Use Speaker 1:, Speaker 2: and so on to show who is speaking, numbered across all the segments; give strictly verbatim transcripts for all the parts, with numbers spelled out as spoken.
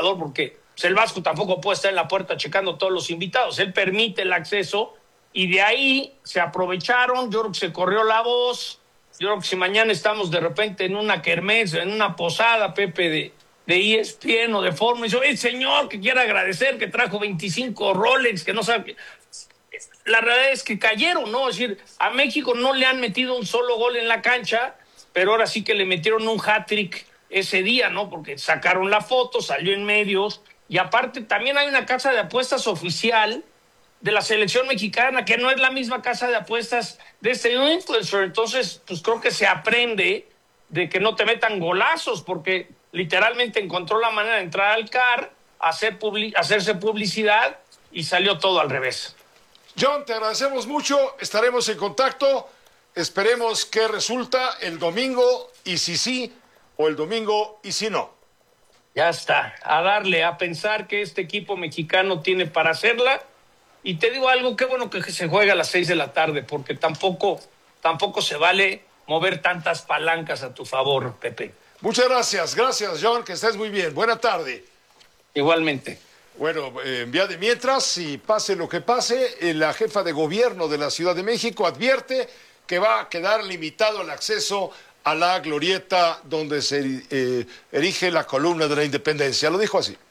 Speaker 1: Ecuador, porque pues, el Vasco tampoco puede estar en la puerta checando todos los invitados. Él permite el acceso y de ahí se aprovecharon. Yo creo que se corrió la voz. Yo creo que si mañana estamos de repente en una kermés, en una posada, Pepe, de, de E S P N o de Forma, y dice, el señor que quiere agradecer que trajo veinticinco Rolex, que no sabe... La realidad es que cayeron, ¿no? Es decir, a México no le han metido un solo gol en la cancha, pero ahora sí que le metieron un hat-trick ese día, ¿no? Porque sacaron la foto, salió en medios, y aparte también hay una casa de apuestas oficial de la selección mexicana, que no es la misma casa de apuestas de este influencer. Entonces, pues creo que se aprende de que no te metan golazos, porque literalmente encontró la manera de entrar al C A R, hacer public- hacerse publicidad, y salió todo al revés.
Speaker 2: John, te agradecemos mucho, estaremos en contacto, esperemos que resulta el domingo y si sí, o el domingo y si no.
Speaker 1: Ya está, a darle, a pensar que este equipo mexicano tiene para hacerla, y te digo algo, qué bueno que se juega a las seis de la tarde, porque tampoco, tampoco se vale mover tantas palancas a tu favor, Pepe.
Speaker 2: Muchas gracias, gracias John, que estés muy bien, buena tarde.
Speaker 1: Igualmente.
Speaker 2: Bueno, eh, en vía de mientras, y pase lo que pase, eh, la jefa de gobierno de la Ciudad de México advierte que va a quedar limitado el acceso a la glorieta donde se eh, erige la columna de la Independencia. Lo dijo así.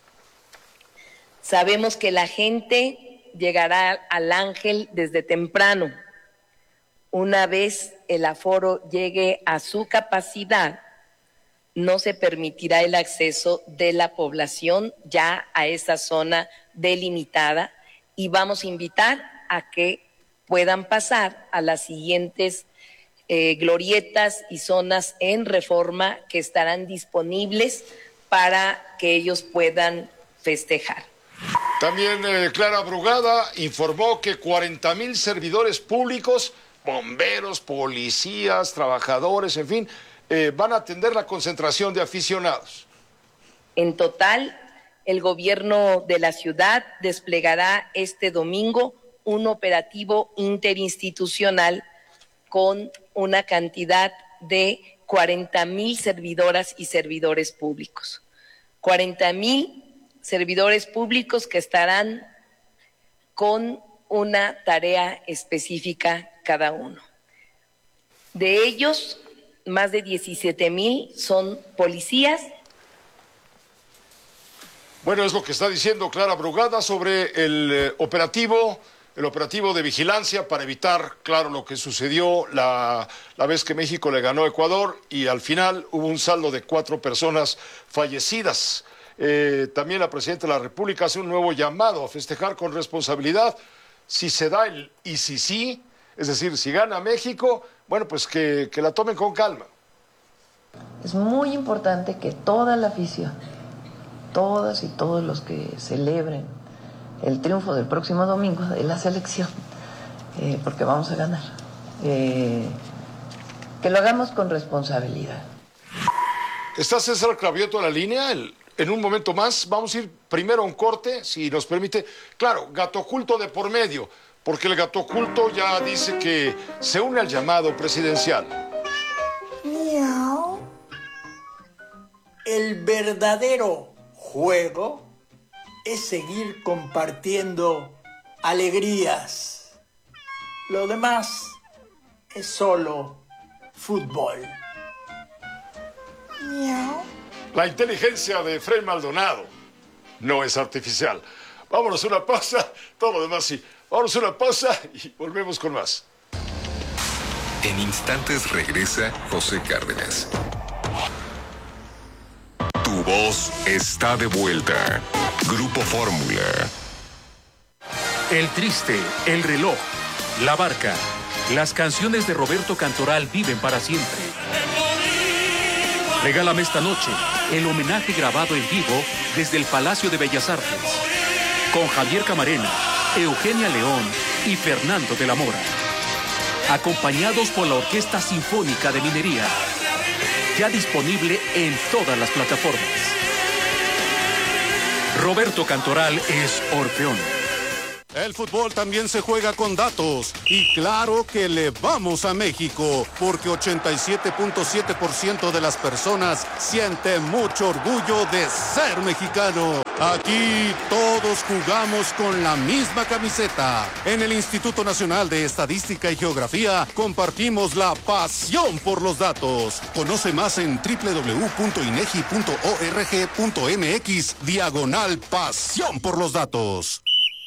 Speaker 3: Sabemos que la gente llegará al Ángel desde temprano. Una vez el aforo llegue a su capacidad, no se permitirá el acceso de la población ya a esa zona delimitada y vamos a invitar a que puedan pasar a las siguientes eh, glorietas y zonas en Reforma que estarán disponibles para que ellos puedan festejar.
Speaker 2: También eh, Clara Brugada informó que cuarenta mil servidores públicos, bomberos, policías, trabajadores, en fin, Eh, van a atender la concentración de aficionados.
Speaker 3: En total, el gobierno de la ciudad desplegará este domingo un operativo interinstitucional con una cantidad de cuarenta mil servidoras y servidores públicos. cuarenta mil servidores públicos que estarán con una tarea específica cada uno. De ellos, más de diecisiete mil son policías.
Speaker 2: Bueno, es lo que está diciendo Clara Brugada sobre el eh, operativo, el operativo de vigilancia para evitar, claro, lo que sucedió la, la vez que México le ganó a Ecuador y al final hubo un saldo de cuatro personas fallecidas. Eh, también la Presidenta de la República hace un nuevo llamado a festejar con responsabilidad. Si se da el y si sí, es decir, si gana México, bueno, pues que, que la tomen con calma.
Speaker 4: Es muy importante que toda la afición, todas y todos los que celebren el triunfo del próximo domingo de la selección, eh, porque vamos a ganar, eh, que lo hagamos con responsabilidad.
Speaker 2: ¿Está César Cravioto en la línea? El, en un momento más vamos a ir primero a un corte, si nos permite. Claro, gato oculto de por medio, porque el gato oculto ya dice que se une al llamado presidencial.
Speaker 5: Miau. El verdadero juego es seguir compartiendo alegrías. Lo demás es solo fútbol. Miau.
Speaker 2: La inteligencia de Fred Maldonado no es artificial. Vámonos a una pausa, todo lo demás sí. Vámonos a una pausa y volvemos con más.
Speaker 6: En instantes regresa José Cárdenas. Tu voz está de vuelta. Grupo Fórmula.
Speaker 7: El Triste, El Reloj, La Barca. Las canciones de Roberto Cantoral viven para siempre. Regálame esta noche el homenaje grabado en vivo desde el Palacio de Bellas Artes. Con Javier Camarena, Eugenia León y Fernando de la Mora. Acompañados por la Orquesta Sinfónica de Minería. Ya disponible en todas las plataformas. Roberto Cantoral es Orfeón.
Speaker 8: El fútbol también se juega con datos. Y claro que le vamos a México, porque ochenta y siete punto siete por ciento de las personas siente mucho orgullo de ser mexicano. Aquí todos jugamos con la misma camiseta. En el Instituto Nacional de Estadística y Geografía compartimos la pasión por los datos. Conoce más en doble u doble u doble u punto inegi punto org punto mx diagonal pasión por los datos.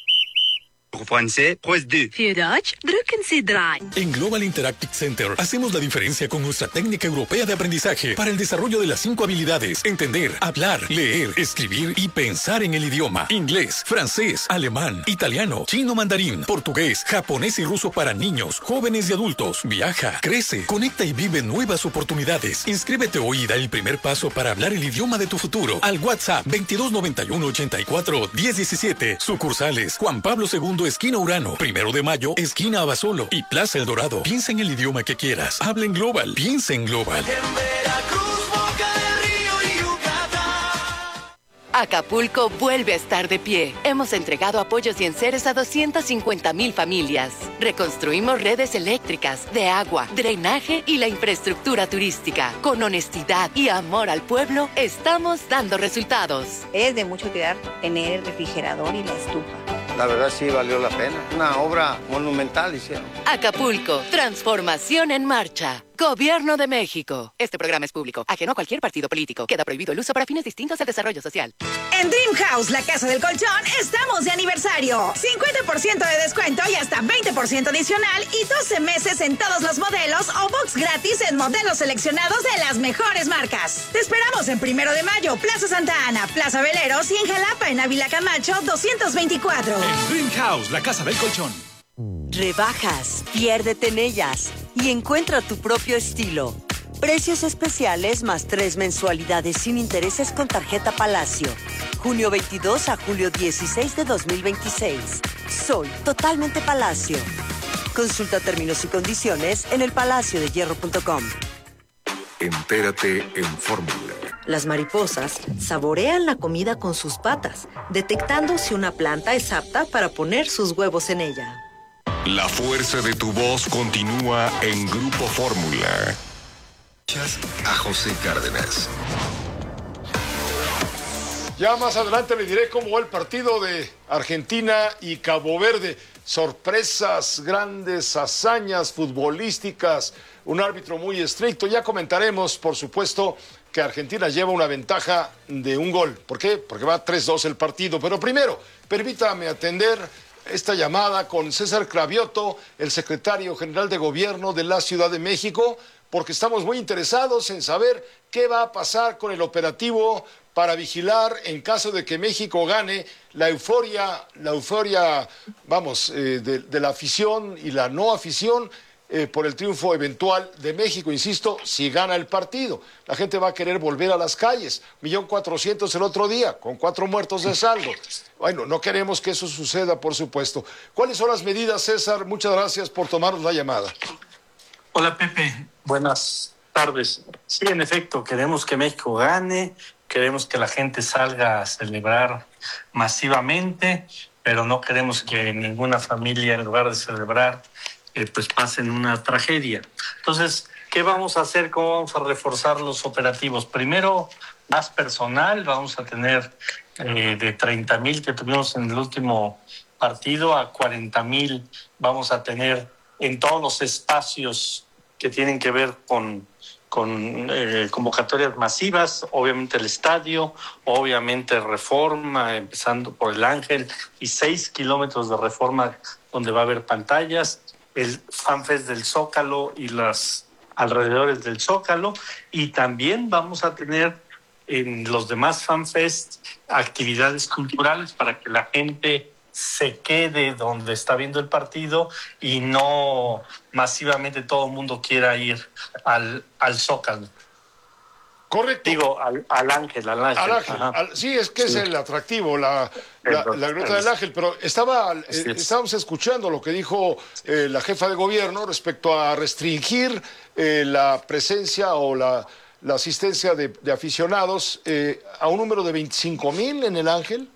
Speaker 9: En Global Interactive Center hacemos la diferencia con nuestra técnica europea de aprendizaje para el desarrollo de las cinco habilidades: entender, hablar, leer, escribir y pensar en el idioma. Inglés, francés, alemán, italiano, chino, mandarín, portugués, japonés y ruso para niños, jóvenes y adultos. Viaja, crece, conecta y vive nuevas oportunidades. Inscríbete hoy y da el primer paso para hablar el idioma de tu futuro al WhatsApp veintidós noventa y uno ochenta y cuatro diez diecisiete. Sucursales Juan Pablo segundo, esquina Urano, Primero de Mayo, esquina Abasolo y Plaza El Dorado. Piensa en el idioma que quieras. Habla en Global. Piensa en Global.
Speaker 10: Acapulco vuelve a estar de pie. Hemos entregado apoyos y enseres a doscientas cincuenta mil familias. Reconstruimos redes eléctricas, de agua, drenaje y la infraestructura turística. Con honestidad y amor al pueblo, estamos dando resultados.
Speaker 11: Es de mucho cuidar tener el refrigerador y la estufa.
Speaker 12: La verdad sí valió la pena. Una obra monumental hicieron.
Speaker 10: Acapulco, transformación en marcha. Gobierno de México. Este programa es público, ajeno a cualquier partido político. Queda prohibido el uso para fines distintos del desarrollo social.
Speaker 13: En Dream House, la casa del colchón, estamos de aniversario. cincuenta por ciento de descuento y hasta veinte por ciento adicional y doce meses en todos los modelos o box gratis en modelos seleccionados de las mejores marcas. Te esperamos en Primero de Mayo, Plaza Santa Ana, Plaza Veleros y en Jalapa, en Ávila Camacho doscientos veinticuatro.
Speaker 14: En Dream House, la casa del colchón.
Speaker 15: Rebajas, piérdete en ellas y encuentra tu propio estilo. Precios especiales más tres mensualidades sin intereses con tarjeta Palacio. Junio veintidós a julio dieciséis de dos mil veintiséis. Soy totalmente Palacio. Consulta términos y condiciones en el palacio de hierro punto com.
Speaker 6: Entérate en Fórmula.
Speaker 16: Las mariposas saborean la comida con sus patas, detectando si una planta es apta para poner sus huevos en ella.
Speaker 6: La fuerza de tu voz continúa en Grupo Fórmula. A José Cárdenas.
Speaker 2: Ya más adelante le diré cómo va el partido de Argentina y Cabo Verde. Sorpresas, grandes hazañas futbolísticas, un árbitro muy estricto. Ya comentaremos, por supuesto, que Argentina lleva una ventaja de un gol. ¿Por qué? Porque va tres dos el partido. Pero primero, permítame atender esta llamada con César Cravioto, el secretario general de Gobierno de la Ciudad de México, porque estamos muy interesados en saber qué va a pasar con el operativo para vigilar en caso de que México gane la euforia, la euforia, vamos, eh, de, de la afición y la no afición eh, por el triunfo eventual de México. Insisto, si gana el partido, la gente va a querer volver a las calles. Millón cuatrocientos el otro día, con cuatro muertos de saldo. Bueno, no queremos que eso suceda, por supuesto. ¿Cuáles son las medidas, César? Muchas gracias por tomarnos la llamada.
Speaker 17: Hola, Pepe. Buenas tardes. Sí, en efecto, queremos que México gane, queremos que la gente salga a celebrar masivamente, pero no queremos que ninguna familia, en lugar de celebrar, eh, pues pasen una tragedia. Entonces, ¿qué vamos a hacer? ¿Cómo vamos a reforzar los operativos? Primero, más personal. Vamos a tener eh, de treinta mil que tuvimos en el último partido a cuarenta mil. Vamos a tener en todos los espacios que tienen que ver con, con eh, convocatorias masivas, obviamente el estadio, obviamente Reforma, empezando por el Ángel, y seis kilómetros de Reforma donde va a haber pantallas, el FanFest del Zócalo y los alrededores del Zócalo, y también vamos a tener en los demás FanFest actividades culturales para que la gente se quede donde está viendo el partido y no masivamente todo el mundo quiera ir al, al Zócalo.
Speaker 2: Correcto.
Speaker 17: Digo, al, al Ángel, al Ángel.
Speaker 2: Al Ángel. Al, sí, es que sí. Es el atractivo, la, la, la Gruta del Ángel. Pero estaba, eh, estábamos escuchando lo que dijo eh, la jefa de gobierno respecto a restringir eh, la presencia o la, la asistencia de, de aficionados eh, a un número de veinticinco mil en el Ángel.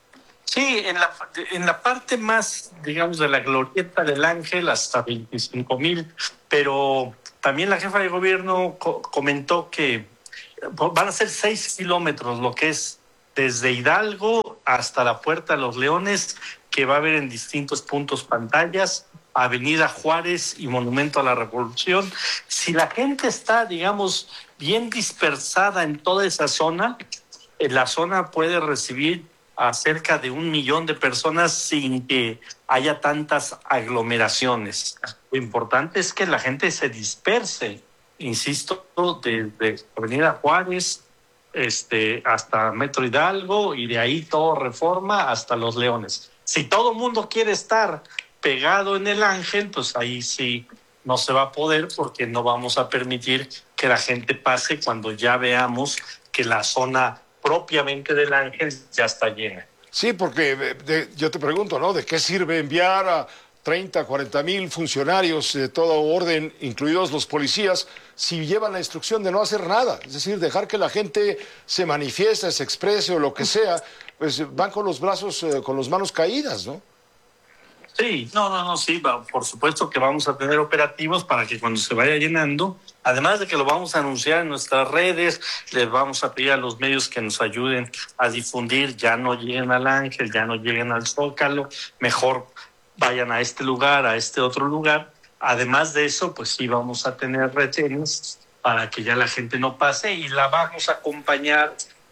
Speaker 17: Sí, en la, en la parte más, digamos, de la glorieta del Ángel hasta veinticinco mil, pero también la jefa de gobierno co- comentó que van a ser seis kilómetros lo que es desde Hidalgo hasta la Puerta de los Leones, que va a haber en distintos puntos pantallas, Avenida Juárez y Monumento a la Revolución. Si la gente está, digamos, bien dispersada en toda esa zona, la zona puede recibir a cerca de un millón de personas sin que haya tantas aglomeraciones. Lo importante es que la gente se disperse, insisto, desde Avenida Juárez este, hasta Metro Hidalgo y de ahí todo Reforma hasta Los Leones. Si todo el mundo quiere estar pegado en el Ángel, pues ahí sí no se va a poder, porque no vamos a permitir que la gente pase cuando ya veamos que la zona propiamente del Ángel ya está llena.
Speaker 2: Sí, porque de, yo te pregunto, ¿no? ¿De qué sirve enviar a treinta, cuarenta mil funcionarios de todo orden, incluidos los policías, si llevan la instrucción de no hacer nada? Es decir, dejar que la gente se manifieste, se exprese o lo que sea, pues van con los brazos, eh, con las manos caídas, ¿no?
Speaker 17: Sí, no, no, no, sí, va, por supuesto que vamos a tener operativos para que cuando se vaya llenando, además de que lo vamos a anunciar en nuestras redes, les vamos a pedir a los medios que nos ayuden a difundir, ya no lleguen al Ángel, ya no lleguen al Zócalo, mejor vayan a este lugar, a este otro lugar. Además de eso, pues sí vamos a tener retenes para que ya la gente no pase, y la vamos a acompañar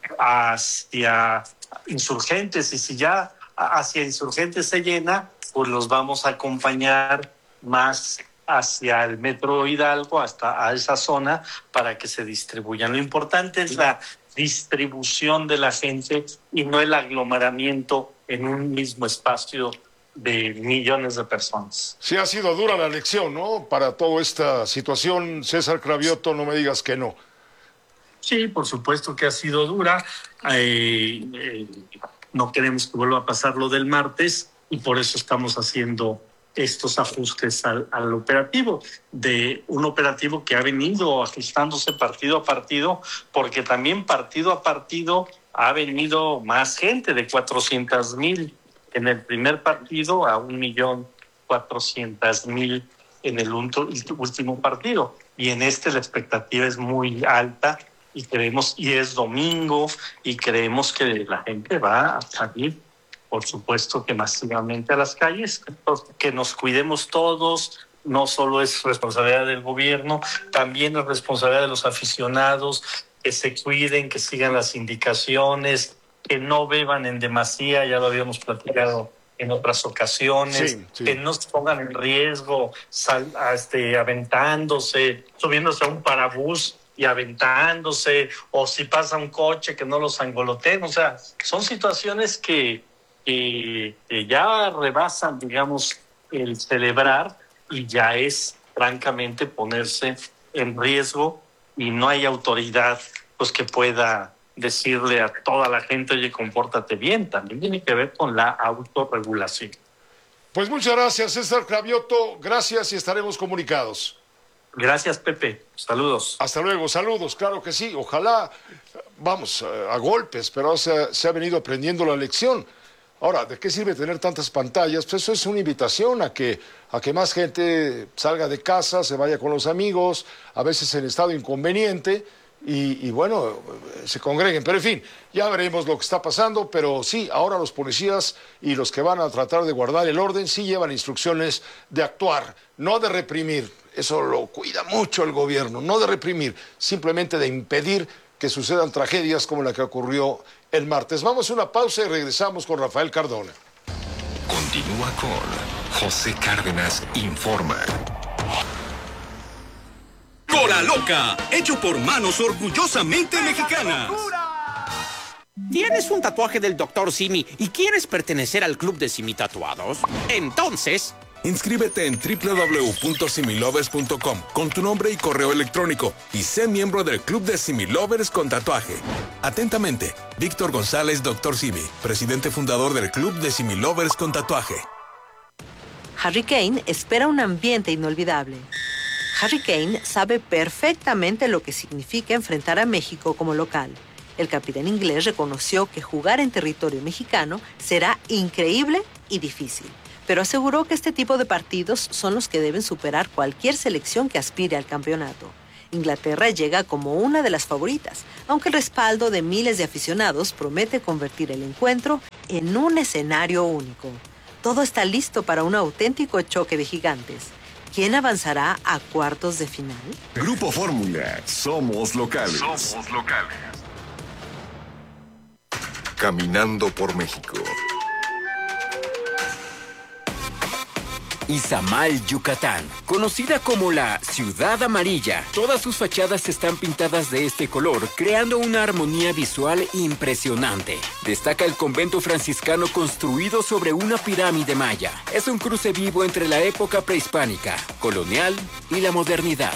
Speaker 17: hacia Insurgentes, y si ya hacia Insurgentes se llena, pues los vamos a acompañar más hacia el Metro Hidalgo, hasta a esa zona, para que se distribuyan. Lo importante es la distribución de la gente y no el aglomeramiento en un mismo espacio de millones de personas.
Speaker 2: Sí, ha sido dura la lección, ¿no? Para toda esta situación, César Cravioto, no me digas que no.
Speaker 17: Sí, por supuesto que ha sido dura. Eh, eh, no queremos que vuelva a pasar lo del martes, y por eso estamos haciendo estos ajustes al, al operativo, de un operativo que ha venido ajustándose partido a partido, porque también partido a partido ha venido más gente, de cuatrocientos mil en el primer partido a un millón cuatrocientos mil en el último partido. Y en este la expectativa es muy alta, y creemos, y es domingo, y creemos que la gente va a salir, por supuesto que masivamente, a las calles. Que nos cuidemos todos, no solo es responsabilidad del gobierno, también es responsabilidad de los aficionados, que se cuiden, que sigan las indicaciones, que no beban en demasía, ya lo habíamos platicado en otras ocasiones, sí, sí. Que no se pongan en riesgo sal, este, aventándose, subiéndose a un parabús y aventándose, o si pasa un coche que no los angoloteen. O sea, son situaciones que Que, que ya rebasan, digamos, el celebrar, y ya es francamente ponerse en riesgo, y no hay autoridad pues que pueda decirle a toda la gente, oye, compórtate bien. También tiene que ver con la autorregulación.
Speaker 2: Pues muchas gracias, César Cravioto, gracias, y estaremos comunicados.
Speaker 17: Gracias, Pepe. Saludos.
Speaker 2: Hasta luego, saludos, claro que sí. Ojalá, vamos, a golpes, pero se, se ha venido aprendiendo la lección. Ahora, ¿de qué sirve tener tantas pantallas? Pues eso es una invitación a que, a que más gente salga de casa, se vaya con los amigos, a veces en estado inconveniente, y, y bueno, se congreguen. Pero en fin, ya veremos lo que está pasando, pero sí, ahora los policías y los que van a tratar de guardar el orden sí llevan instrucciones de actuar, no de reprimir. Eso lo cuida mucho el gobierno, no de reprimir, simplemente de impedir que sucedan tragedias como la que ocurrió el martes. Vamos a una pausa y regresamos con Rafael Cardona.
Speaker 6: Continúa con José Cárdenas Informa.
Speaker 18: Cora Loca, hecho por manos orgullosamente mexicanas.
Speaker 19: ¿Tienes un tatuaje del doctor Simi y quieres pertenecer al club de Simi Tatuados? Entonces,
Speaker 20: inscríbete en doble u doble u doble u punto similovers punto com con tu nombre y correo electrónico y sé miembro del Club de Similovers con tatuaje. Atentamente, Víctor González, doctor Simi, presidente fundador del Club de Similovers con tatuaje.
Speaker 16: Harry Kane espera un ambiente inolvidable. Harry Kane sabe perfectamente lo que significa enfrentar a México como local. El capitán inglés reconoció que jugar en territorio mexicano será increíble y difícil, pero aseguró que este tipo de partidos son los que deben superar cualquier selección que aspire al campeonato. Inglaterra llega como una de las favoritas, aunque el respaldo de miles de aficionados promete convertir el encuentro en un escenario único. Todo está listo para un auténtico choque de gigantes. ¿Quién avanzará a cuartos de final?
Speaker 6: Grupo Fórmula, somos locales.
Speaker 18: Somos locales.
Speaker 6: Caminando por México.
Speaker 21: Izamal, Yucatán, conocida como la Ciudad Amarilla. Todas sus fachadas están pintadas de este color, creando una armonía visual impresionante. Destaca el convento franciscano construido sobre una pirámide maya. Es un cruce vivo entre la época prehispánica, colonial y la modernidad.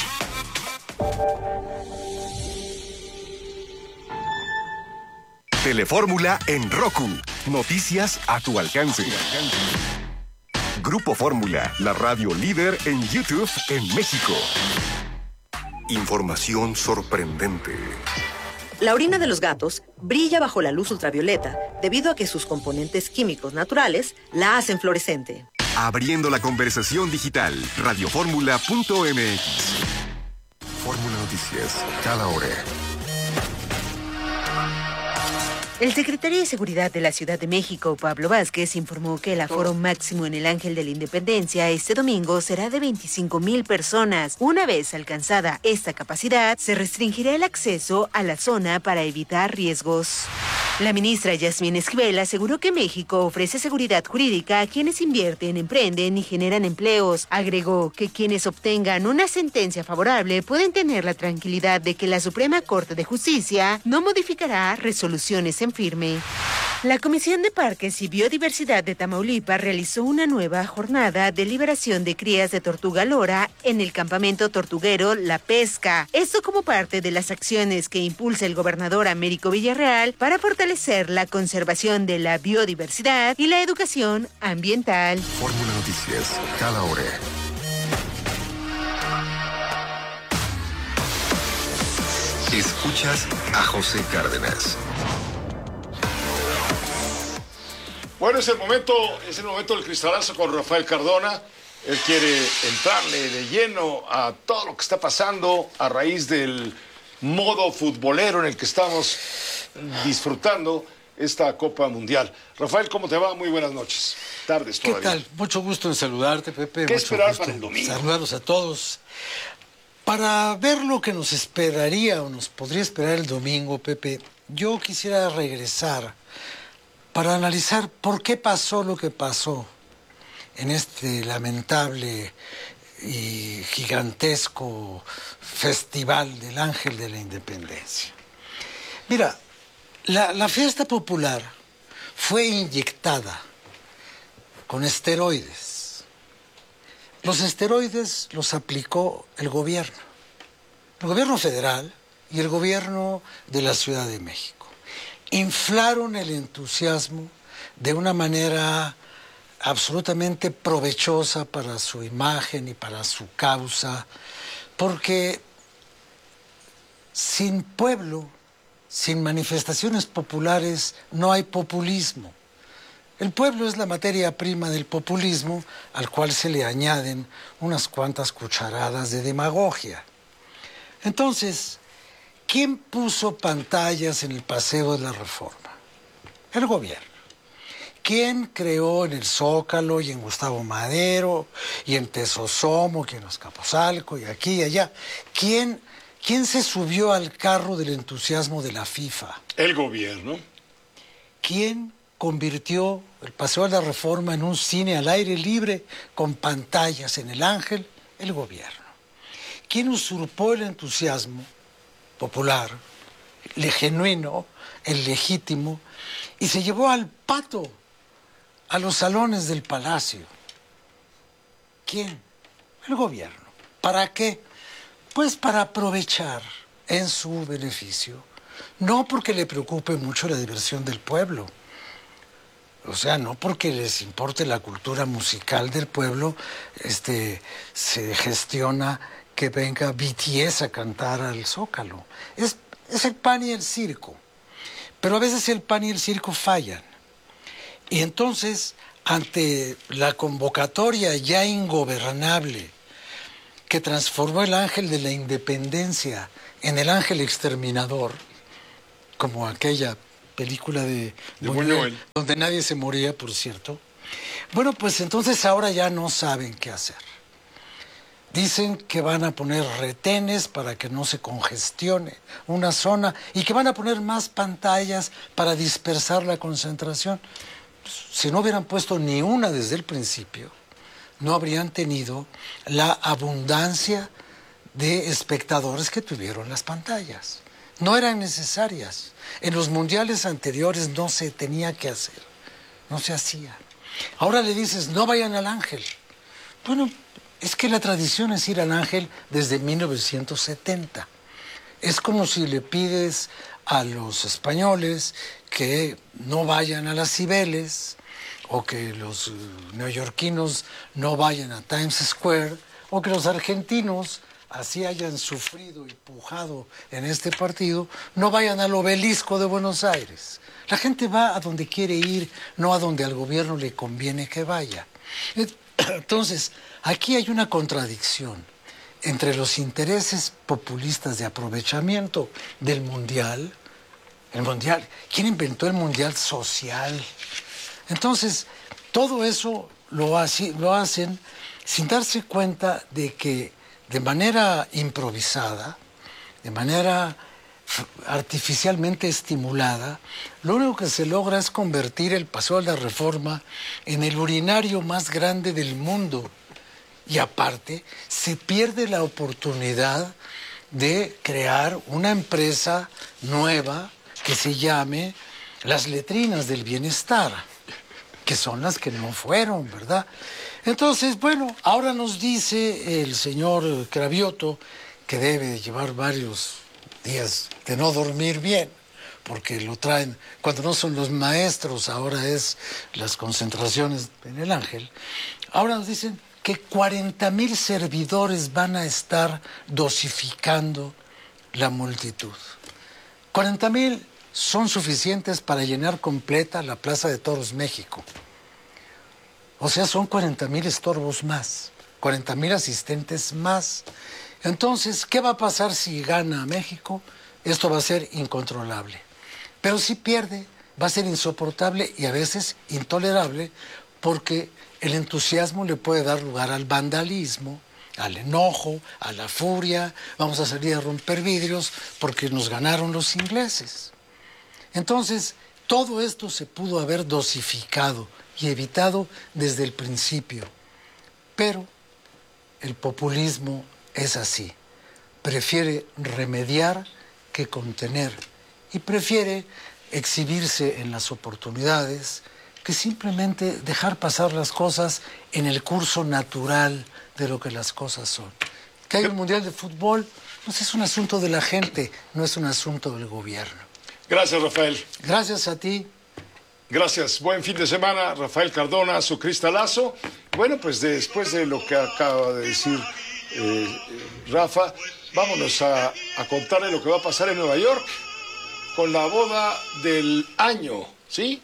Speaker 6: Telefórmula en Roku. Noticias a tu alcance. Grupo Fórmula, la radio líder en YouTube en México. Información sorprendente.
Speaker 16: La orina de los gatos brilla bajo la luz ultravioleta debido a que sus componentes químicos naturales la hacen fluorescente.
Speaker 6: Abriendo la conversación digital, radioformula punto m x. Fórmula Noticias, cada hora.
Speaker 22: El secretario de Seguridad de la Ciudad de México, Pablo Vázquez, informó que el aforo máximo en el Ángel de la Independencia este domingo será de veinticinco mil personas. Una vez alcanzada esta capacidad, se restringirá el acceso a la zona para evitar riesgos. La ministra Yasmín Esquivel aseguró que México ofrece seguridad jurídica a quienes invierten, emprenden y generan empleos. Agregó que quienes obtengan una sentencia favorable pueden tener la tranquilidad de que la Suprema Corte de Justicia no modificará resoluciones en firme. La Comisión de Parques y Biodiversidad de Tamaulipas realizó una nueva jornada de liberación de crías de tortuga lora en el campamento tortuguero La Pesca. Esto como parte de las acciones que impulsa el gobernador Américo Villarreal para fortalecer la conservación de la biodiversidad y la educación ambiental.
Speaker 6: Fórmula Noticias, cada hora. Escuchas a José Cárdenas.
Speaker 2: Bueno, es el momento, es el momento del cristalazo con Rafael Cardona. Él quiere entrarle de lleno a todo lo que está pasando a raíz del modo futbolero en el que estamos disfrutando esta Copa Mundial. Rafael, ¿cómo te va? Muy buenas noches. Tardes todavía.
Speaker 23: ¿Qué tal? Mucho gusto en saludarte, Pepe.
Speaker 2: ¿Qué
Speaker 23: Mucho
Speaker 2: esperar
Speaker 23: gusto
Speaker 2: para el domingo?
Speaker 23: Saludarlos a todos. Para ver lo que nos esperaría o nos podría esperar el domingo, Pepe, yo quisiera regresar para analizar por qué pasó lo que pasó en este lamentable y gigantesco festival del Ángel de la Independencia. Mira, la, la fiesta popular fue inyectada con esteroides. Los esteroides los aplicó el gobierno, el gobierno federal y el gobierno de la Ciudad de México. Inflaron el entusiasmo de una manera absolutamente provechosa para su imagen y para su causa, porque sin pueblo, sin manifestaciones populares, no hay populismo. El pueblo es la materia prima del populismo, al cual se le añaden unas cuantas cucharadas de demagogia. Entonces, ¿quién puso pantallas en el Paseo de la Reforma? El gobierno. ¿Quién creó en el Zócalo y en Gustavo Madero y en Tesosomo y en Azcapotzalco y aquí y allá? ¿Quién, quién se subió al carro del entusiasmo de la FIFA?
Speaker 2: El gobierno.
Speaker 23: ¿Quién convirtió el Paseo de la Reforma en un cine al aire libre con pantallas en el Ángel? El gobierno. ¿Quién usurpó el entusiasmo popular, el genuino, el legítimo, y se llevó al pato a los salones del palacio? ¿Quién? El gobierno. ¿Para qué? Pues para aprovechar en su beneficio, no porque le preocupe mucho la diversión del pueblo, o sea, no porque les importe la cultura musical del pueblo, este, se gestiona que venga B T S a cantar al Zócalo. Es, es el pan y el circo. Pero a veces el pan y el circo fallan. Y entonces, ante la convocatoria ya ingobernable que transformó el ángel de la independencia en el ángel exterminador, como aquella película de, de Buñuel, Buñuel, donde nadie se moría, por cierto. Bueno, pues entonces ahora ya no saben qué hacer. Dicen que van a poner retenes para que no se congestione una zona y que van a poner más pantallas para dispersar la concentración. Si no hubieran puesto ni una desde el principio, no habrían tenido la abundancia de espectadores que tuvieron las pantallas. No eran necesarias. En los mundiales anteriores no se tenía que hacer, no se hacía. Ahora le dices, no vayan al Ángel. Bueno, es que la tradición es ir al Ángel desde mil novecientos setenta. Es como si le pides a los españoles que no vayan a las Cibeles, o que los neoyorquinos no vayan a Times Square, o que los argentinos, así hayan sufrido y pujado en este partido, no vayan al Obelisco de Buenos Aires. La gente va a donde quiere ir, no a donde al gobierno le conviene que vaya. Entonces, aquí hay una contradicción entre los intereses populistas de aprovechamiento del mundial. El mundial, ¿quién inventó el mundial social? Entonces, todo eso lo, hace, lo hacen sin darse cuenta de que de manera improvisada, de manera artificialmente estimulada, lo único que se logra es convertir el Paseo de la Reforma en el urinario más grande del mundo. Y aparte, se pierde la oportunidad de crear una empresa nueva que se llame las Letrinas del Bienestar, que son las que no fueron, ¿verdad? Entonces, bueno, ahora nos dice el señor Cravioto que debe llevar varios días de no dormir bien, porque lo traen, cuando no son los maestros, ahora es las concentraciones en el Ángel. Ahora nos dicen que cuarenta mil servidores van a estar dosificando la multitud. cuarenta mil son suficientes para llenar completa la Plaza de Toros México. O sea, son cuarenta mil estorbos más, cuarenta mil asistentes más. Entonces, ¿qué va a pasar si gana México? Esto va a ser incontrolable. Pero si pierde, va a ser insoportable y a veces intolerable, porque el entusiasmo le puede dar lugar al vandalismo, al enojo, a la furia. Vamos a salir a romper vidrios porque nos ganaron los ingleses. Entonces, todo esto se pudo haber dosificado y evitado desde el principio. Pero el populismo es así. Prefiere remediar que contener. Y prefiere exhibirse en las oportunidades que simplemente dejar pasar las cosas en el curso natural de lo que las cosas son. Que hay un mundial de fútbol, pues es un asunto de la gente, no es un asunto del gobierno.
Speaker 2: Gracias, Rafael.
Speaker 23: Gracias a ti.
Speaker 2: Gracias. Buen fin de semana, Rafael Cardona, su cristalazo. Bueno, pues después de lo que acaba de decir eh, Rafa, vámonos a, a contarle lo que va a pasar en Nueva York con la boda del año, ¿sí?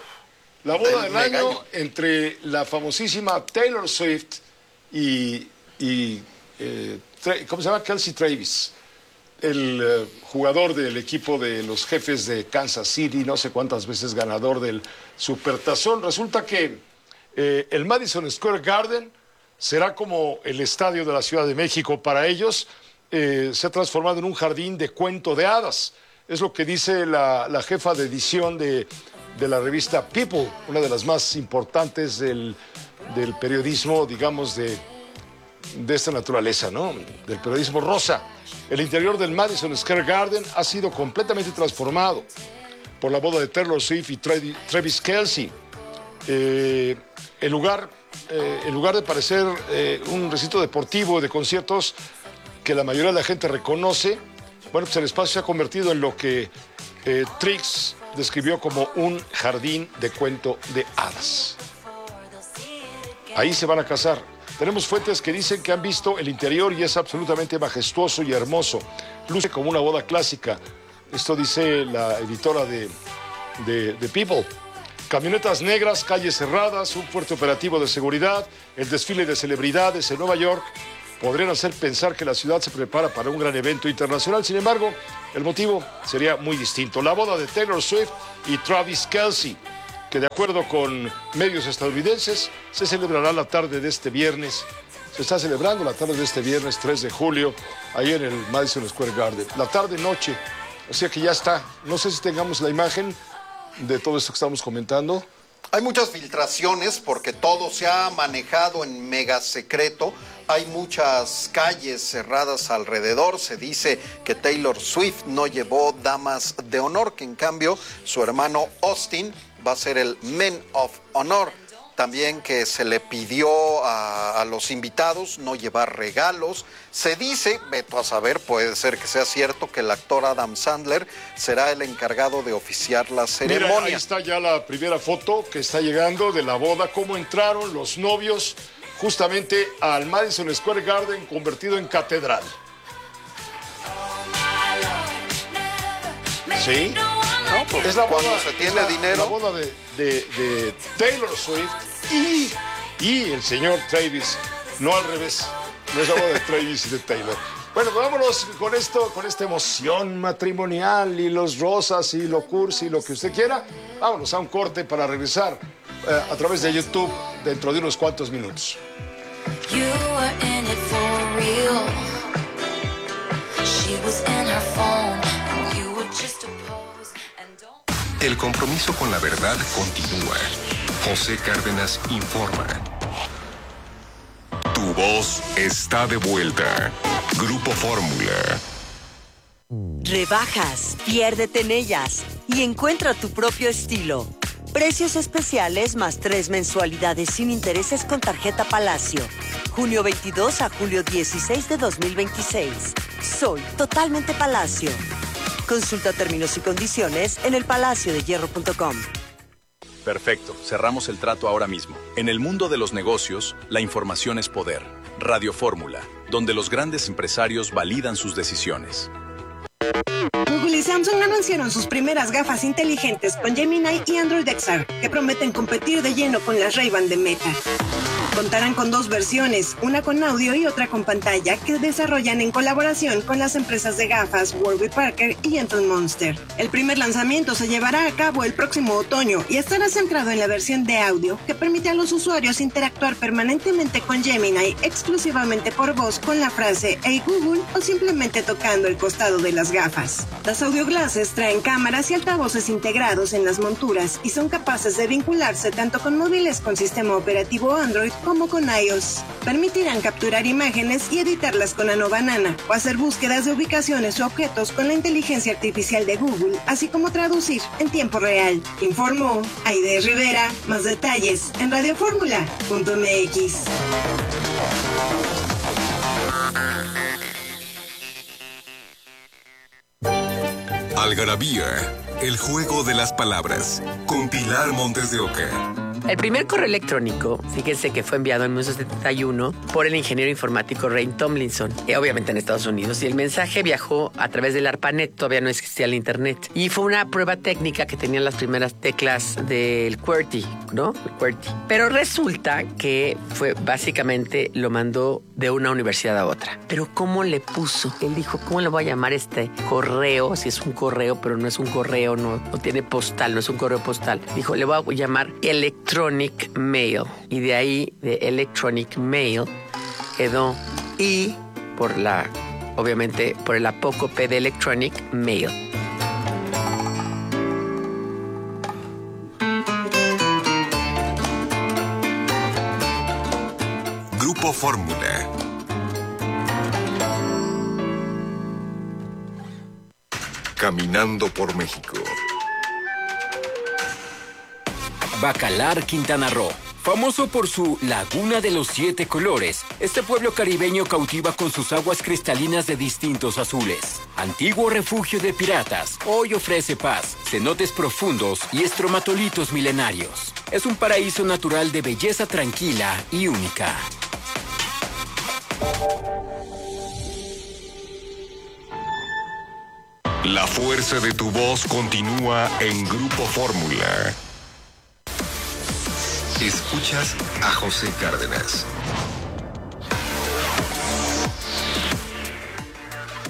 Speaker 2: La boda del año entre la famosísima Taylor Swift y, y eh, ¿cómo se llama? Kelsey Travis, el eh, jugador del equipo de los Jefes de Kansas City, no sé cuántas veces ganador del Supertazón. Resulta que eh, el Madison Square Garden será como el estadio de la Ciudad de México para ellos. Eh, se ha transformado en un jardín de cuento de hadas. Es lo que dice la, la jefa de edición de, de la revista People, una de las más importantes del, del periodismo, digamos, de, de esta naturaleza, ¿no? Del periodismo rosa. El interior del Madison Square Garden ha sido completamente transformado por la boda de Taylor Swift y Travis Kelce. Eh, el lugar, eh, en lugar de parecer eh, un recinto deportivo de conciertos que la mayoría de la gente reconoce, bueno, pues el espacio se ha convertido en lo que eh, Trix describió como un jardín de cuento de hadas. Ahí se van a casar. Tenemos fuentes que dicen que han visto el interior y es absolutamente majestuoso y hermoso. Luce como una boda clásica. Esto dice la editora de, de, de People. Camionetas negras, calles cerradas, un fuerte operativo de seguridad, el desfile de celebridades en Nueva York podrían hacer pensar que la ciudad se prepara para un gran evento internacional. Sin embargo, el motivo sería muy distinto. La boda de Taylor Swift y Travis Kelce, que de acuerdo con medios estadounidenses, se celebrará la tarde de este viernes. Se está celebrando la tarde de este viernes tres de julio, ahí en el Madison Square Garden. La tarde-noche, o sea que ya está. No sé si tengamos la imagen de todo esto que estamos comentando.
Speaker 1: Hay muchas filtraciones porque todo se ha manejado en mega secreto. Hay muchas calles cerradas alrededor. Se dice que Taylor Swift no llevó damas de honor, que en cambio su hermano Austin va a ser el Men of Honor. También que se le pidió a, a los invitados no llevar regalos. Se dice, veto a saber, puede ser que sea cierto, que el actor Adam Sandler será el encargado de oficiar la ceremonia.
Speaker 2: Mira, ahí está ya la primera foto que está llegando de la boda, cómo entraron los novios justamente al Madison Square Garden convertido en catedral. ¿Sí?
Speaker 1: No, pues
Speaker 2: es la boda,
Speaker 1: cuando se tiene
Speaker 2: la,
Speaker 1: dinero.
Speaker 2: La boda de, de, de Taylor Swift y, y el señor Travis, no al revés. No es la boda de Travis y de Taylor. Bueno, vámonos con esto, con esta emoción matrimonial y los rosas y lo cursi y lo que usted quiera. Vámonos a un corte para regresar eh, a través de YouTube dentro de unos cuantos minutos.
Speaker 3: You were in it for real. She was in her phone and you were just a pose and don't...
Speaker 6: El compromiso con la verdad continúa. José Cárdenas informa. Tu voz está de vuelta. Grupo Fórmula.
Speaker 15: Rebajas, piérdete en ellas y encuentra tu propio estilo. Precios especiales más tres mensualidades sin intereses con tarjeta Palacio. junio veintidós a julio dieciséis de dos mil veintiséis. Soy totalmente Palacio. Consulta términos y condiciones en el palacio de hierro punto com.
Speaker 4: Perfecto, cerramos el trato ahora mismo. En el mundo de los negocios, la información es poder. Radio Fórmula, donde los grandes empresarios validan sus decisiones.
Speaker 24: Google y Samsung anunciaron sus primeras gafas inteligentes con Gemini y Android X R, que prometen competir de lleno con las Ray-Ban de Meta. Contarán con dos versiones, una con audio y otra con pantalla, que desarrollan en colaboración con las empresas de gafas Warby Parker y Anton Monster. El primer lanzamiento se llevará a cabo el próximo otoño y estará centrado en la versión de audio, que permite a los usuarios interactuar permanentemente con Gemini exclusivamente por voz con la frase "Hey Google" o simplemente tocando el costado de las gafas. Las audio glasses traen cámaras y altavoces integrados en las monturas y son capaces de vincularse tanto con móviles con sistema operativo Android como con iOS. Permitirán capturar imágenes y editarlas con Nano Banana o hacer búsquedas de ubicaciones o objetos con la inteligencia artificial de Google, así como traducir en tiempo real. Informó Aide Rivera. Más detalles en radio fórmula punto m x.
Speaker 6: Algarabía, el juego de las palabras, con Pilar Montes de Oca.
Speaker 25: El primer correo electrónico, fíjense que fue enviado en mil novecientos setenta y uno por el ingeniero informático Ray Tomlinson, eh, obviamente en Estados Unidos, y el mensaje viajó a través del ARPANET, todavía no existía el internet, y fue una prueba técnica que tenían las primeras teclas del QWERTY, ¿no? El QWERTY. Pero resulta que fue básicamente, lo mandó de una universidad a otra. Pero ¿cómo le puso? Él dijo, ¿cómo le voy a llamar este correo? Si es un correo, pero no es un correo, no, no tiene postal, no es un correo postal. Dijo, le voy a llamar Electronic Mail. Y de ahí, de Electronic Mail, quedó I por la, obviamente, por el apócope de Electronic Mail.
Speaker 6: Grupo Fórmula. Caminando por México.
Speaker 21: Bacalar, Quintana Roo. Famoso por su Laguna de los Siete Colores, este pueblo caribeño cautiva con sus aguas cristalinas de distintos azules. Antiguo refugio de piratas, hoy ofrece paz, cenotes profundos y estromatolitos milenarios. Es un paraíso natural de belleza tranquila y única.
Speaker 6: La fuerza de tu voz continúa en Grupo Fórmula. Escuchas a José Cárdenas.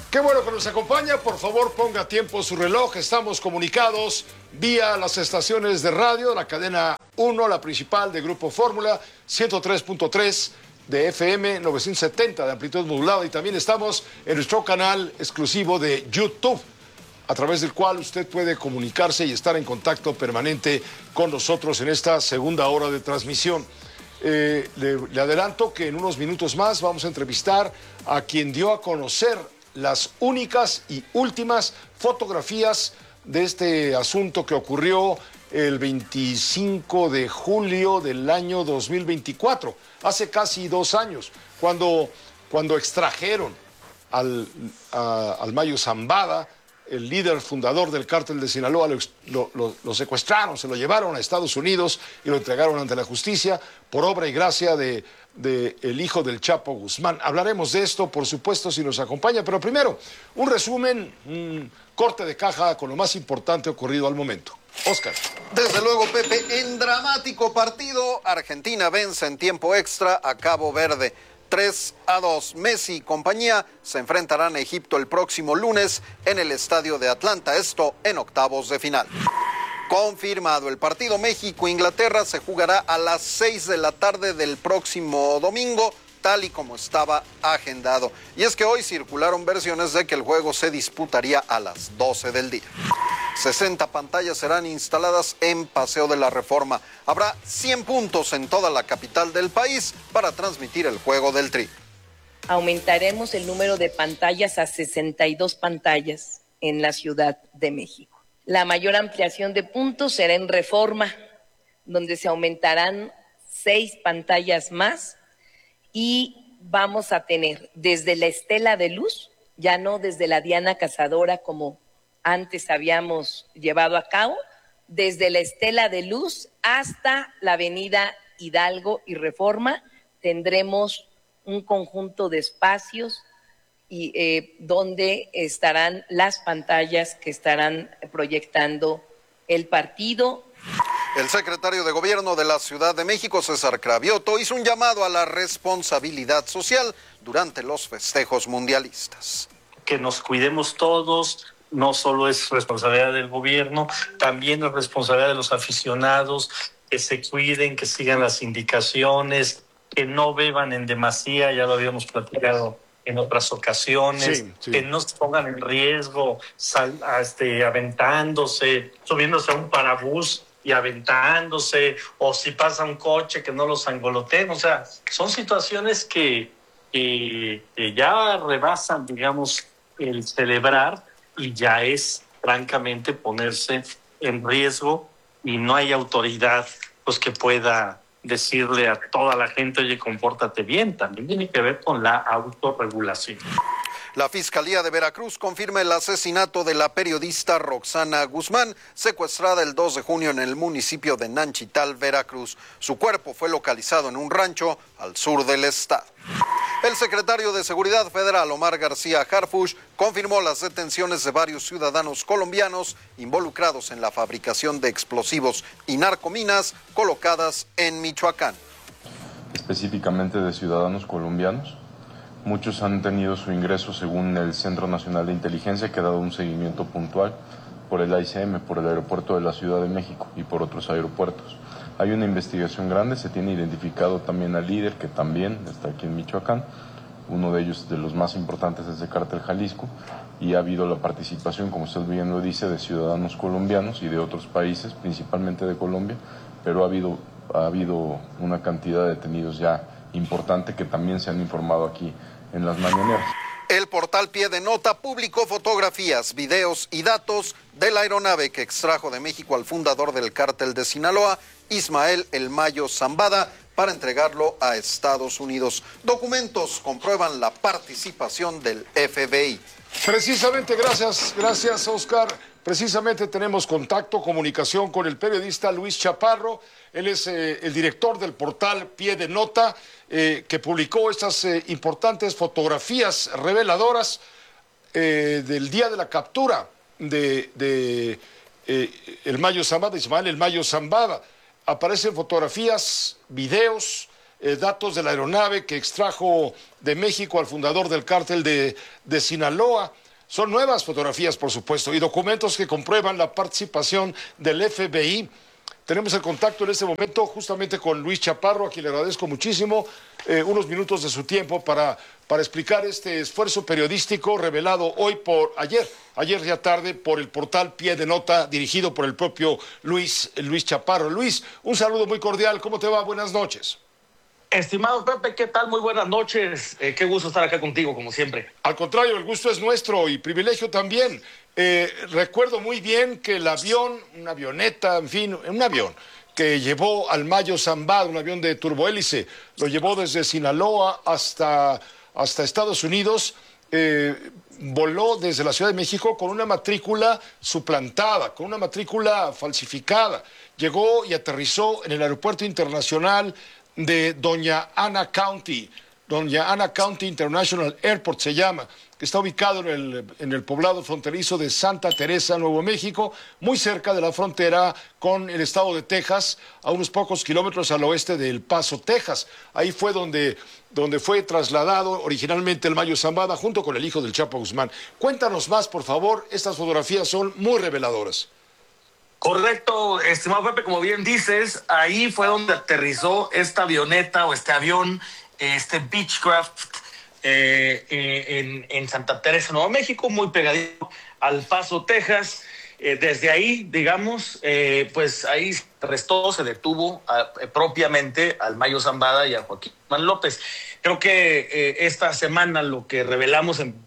Speaker 2: Qué bueno que nos acompaña. Por favor, ponga a tiempo su reloj. Estamos comunicados vía las estaciones de radio, la cadena uno, la principal de Grupo Fórmula, ciento tres punto tres de F M, novecientos setenta de amplitud modulada. Y también estamos en nuestro canal exclusivo de YouTube, a través del cual usted puede comunicarse y estar en contacto permanente con nosotros en esta segunda hora de transmisión. Eh, le, le adelanto que en unos minutos más vamos a entrevistar a quien dio a conocer las únicas y últimas fotografías de este asunto que ocurrió el veinticinco de julio del año dos mil veinticuatro, hace casi dos años, cuando, cuando extrajeron al, a, al Mayo Zambada, el líder fundador del cártel de Sinaloa, lo, lo, lo, lo secuestraron, se lo llevaron a Estados Unidos y lo entregaron ante la justicia por obra y gracia de, de el hijo del Chapo Guzmán. Hablaremos de esto, por supuesto, si nos acompaña, pero primero, un resumen, un corte de caja con lo más importante ocurrido al momento. Oscar.
Speaker 1: Desde luego, Pepe, en dramático partido, Argentina vence en tiempo extra a Cabo Verde. tres a dos. Messi y compañía se enfrentarán a Egipto el próximo lunes en el estadio de Atlanta, esto en octavos de final. Confirmado, el partido México-Inglaterra se jugará a las seis de la tarde del próximo domingo, tal y como estaba agendado. Y es que hoy circularon versiones de que el juego se disputaría a las doce del día. sesenta pantallas serán instaladas en Paseo de la Reforma. Habrá cien puntos en toda la capital del país para transmitir el juego del Tri.
Speaker 5: Aumentaremos el número de pantallas a sesenta y dos pantallas en la Ciudad de México. La mayor ampliación de puntos será en Reforma, donde se aumentarán seis pantallas más y vamos a tener desde la Estela de Luz, ya no desde la Diana Cazadora como antes habíamos llevado a cabo, desde la Estela de Luz hasta la avenida Hidalgo y Reforma, tendremos un conjunto de espacios y, eh, donde estarán las pantallas que estarán proyectando el partido.
Speaker 1: El secretario de Gobierno de la Ciudad de México, César Cravioto, hizo un llamado a la responsabilidad social durante los festejos mundialistas.
Speaker 17: Que nos cuidemos todos. No solo es responsabilidad del gobierno, también es responsabilidad de los aficionados, que se cuiden, que sigan las indicaciones, que no beban en demasía, ya lo habíamos platicado en otras ocasiones, sí, sí. Que no se pongan en riesgo sal, este, aventándose, subiéndose a un parabús y aventándose, o si pasa un coche que no los angoloteen. O sea, son situaciones que, que, que ya rebasan, digamos, el celebrar, y ya es, francamente, ponerse en riesgo, y no hay autoridad pues que pueda decirle a toda la gente, oye, compórtate bien. También tiene que ver con la autorregulación.
Speaker 1: La Fiscalía de Veracruz confirma el asesinato de la periodista Roxana Guzmán, secuestrada el dos de junio en el municipio de Nanchital, Veracruz. Su cuerpo fue localizado en un rancho al sur del estado. El secretario de Seguridad Federal, Omar García Harfuch, confirmó las detenciones de varios ciudadanos colombianos involucrados en la fabricación de explosivos y narcominas colocadas en Michoacán.
Speaker 7: Específicamente de ciudadanos colombianos. Muchos han tenido su ingreso según el Centro Nacional de Inteligencia, que ha dado un seguimiento puntual por el A I C M, por el aeropuerto de la Ciudad de México y por otros aeropuertos. Hay una investigación grande, se tiene identificado también al líder, que también está aquí en Michoacán. Uno de ellos, de los más importantes, es el Cártel Jalisco, y ha habido la participación, como usted bien lo dice, de ciudadanos colombianos y de otros países, principalmente de Colombia, pero ha habido, ha habido una cantidad de detenidos ya importante que también se han informado aquí en las mañaneras.
Speaker 1: El portal Pie de Nota publicó fotografías, videos y datos de la aeronave que extrajo de México al fundador del cártel de Sinaloa, Ismael El Mayo Zambada, para entregarlo a Estados Unidos. Documentos comprueban la participación del F B I.
Speaker 2: Precisamente, gracias, gracias Oscar. Precisamente tenemos contacto, comunicación con el periodista Luis Chaparro. Él es eh, el director del portal Pie de Nota, eh, que publicó estas eh, importantes fotografías reveladoras eh, del día de la captura de, de eh, El Mayo Zambada, Ismael El Mayo Zambada. Aparecen fotografías, videos, eh, datos de la aeronave que extrajo de México al fundador del cártel de, de Sinaloa. Son nuevas fotografías, por supuesto, y documentos que comprueban la participación del F B I. Tenemos el contacto en este momento justamente con Luis Chaparro, a quien le agradezco muchísimo eh, unos minutos de su tiempo para, para explicar este esfuerzo periodístico revelado hoy por ayer, ayer ya tarde, por el portal Pie de Nota, dirigido por el propio Luis, Luis Chaparro. Luis, un saludo muy cordial. ¿Cómo te va? Buenas noches.
Speaker 8: Estimado Pepe, ¿qué tal? Muy buenas noches. Eh, qué gusto estar acá contigo, como siempre.
Speaker 2: Al contrario, el gusto es nuestro y privilegio también. Eh, recuerdo muy bien que el avión, una avioneta, en fin, un avión que llevó al Mayo Zambada, un avión de turbohélice, lo llevó desde Sinaloa hasta, hasta Estados Unidos, eh, voló desde la Ciudad de México con una matrícula suplantada, con una matrícula falsificada. Llegó y aterrizó en el Aeropuerto Internacional de Doña Ana County, Doña Ana County International Airport se llama, que está ubicado en el, en el poblado fronterizo de Santa Teresa, Nuevo México, muy cerca de la frontera con el estado de Texas, a unos pocos kilómetros al oeste de El Paso, Texas. Ahí fue donde, donde fue trasladado originalmente el Mayo Zambada junto con el hijo del Chapo Guzmán. Cuéntanos más, por favor, estas fotografías son muy reveladoras.
Speaker 8: Correcto, estimado Pepe, como bien dices, ahí fue donde aterrizó esta avioneta o este avión, este Beechcraft, eh, eh, en, en Santa Teresa, Nuevo México, muy pegadito al Paso, Texas. Eh, desde ahí, digamos, eh, pues ahí se arrestó, se detuvo a, eh, propiamente al Mayo Zambada y a Joaquín Guzmán López. Creo que eh, esta semana lo que revelamos en